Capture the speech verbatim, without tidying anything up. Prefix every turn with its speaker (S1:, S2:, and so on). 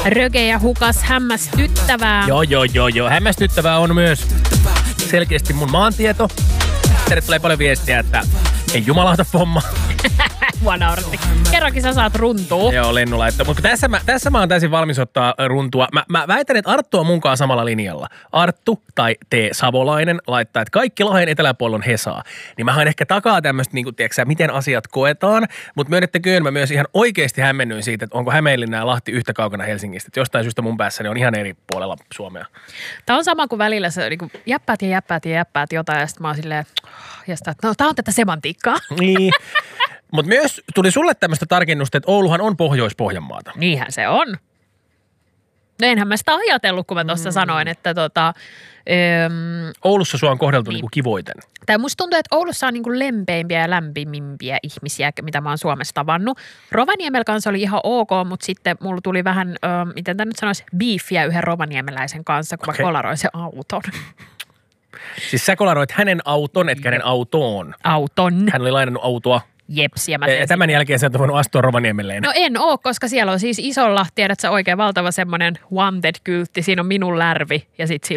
S1: Röge ja hukas hämmästyttävää.
S2: Joo, joo, joo, joo. Hämmästyttävää on myös selkeästi mun maantieto. Tänne tulee paljon viestiä, että ei jumalauta pomma.
S1: Mua nauratti. Kerrankin sä saat runtua.
S2: Joo, Lennu laittoi. Mutta tässä mä, tässä mä oon täysin valmis ottaa runtua. Mä, mä väitän, että Arttu on munkaan samalla linjalla. Arttu tai T. Savolainen laittaa, että kaikki Lahden eteläpuolella on Hesaa. Niin mä haen ehkä takaa tämmöistä, niin kuin, tiedätkö, miten asiat koetaan. Mutta myönnettäköön, mä myös ihan oikeasti hämmennyin siitä, että onko Hämeenlinna ja Lahti yhtä kaukana Helsingistä. Että jostain syystä mun päässä ne on ihan eri puolella Suomea.
S1: Tää on sama kuin välillä se niin kuin jäppäät ja jäppäät ja jäppäät jotain. Ja sitten mä oon silleen, ja sitä, no tää on tätä semantiikkaa.
S2: Niin. Mutta myös tuli sulle tämmöistä tarkennusta, että Ouluhan on Pohjois-Pohjanmaata.
S1: Niinhän se on. No enhän mä sitä ajatellut, kun mä tuossa mm. sanoin, että tota... Öm,
S2: Oulussa sua on kohdeltu
S1: niin.
S2: niinku kivoiten.
S1: Tai musta tuntuu, että Oulussa on niinku lempeimpiä ja lämpimimpiä ihmisiä, mitä mä oon Suomessa tavannut. Rovaniemellä kanssa oli ihan ok, mutta sitten mulla tuli vähän, ö, miten tämä nyt sanoisi, beefiä yhden rovaniemeläisen kanssa, kun okay. mä kolaroin sen auton.
S2: Siis sä kolaroit hänen auton, etkä hänen autoon.
S1: Auton.
S2: Hän oli lainannut autoa.
S1: Jeps. Ja, mä
S2: ja tämän jälkeen sä et voinut astua Rovaniemelle enää.
S1: No en oo, koska siellä on siis isolla, tiedät sä, oikein valtava semmoinen wanted-kyltti. Siinä on minun lärvi ja sitten